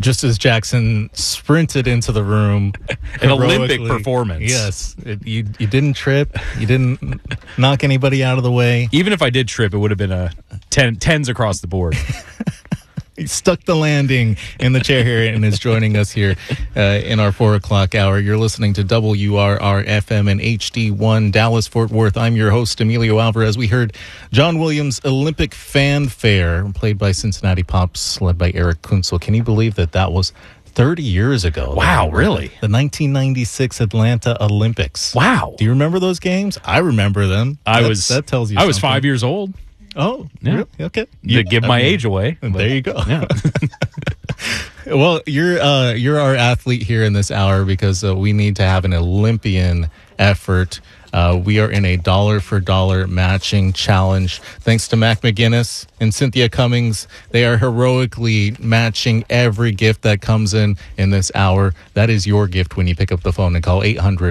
just as Jackson sprinted into the room. An Olympic performance. Yes. You didn't trip. You didn't knock anybody out of the way. Even if I did trip, it would have been tens across the board. He stuck the landing in the chair here and is joining us here in our 4 o'clock hour. You're listening to WRR-FM and HD1 Dallas-Fort Worth. I'm your host, Emilio Alvarez. We heard John Williams' Olympic Fanfare, played by Cincinnati Pops, led by Eric Kunzel. Can you believe that was 30 years ago? Wow, really? The 1996 Atlanta Olympics. Wow. Do you remember those games? I remember them. That tells you I was something. 5 years old. Oh, yeah. Really? Okay. You give my age away. There you go. Yeah. Well, you're our athlete here in this hour because we need to have an Olympian effort. We are in a dollar-for-dollar matching challenge. Thanks to Mac McGinnis and Cynthia Cummings, they are heroically matching every gift that comes in this hour. That is your gift when you pick up the phone and call 800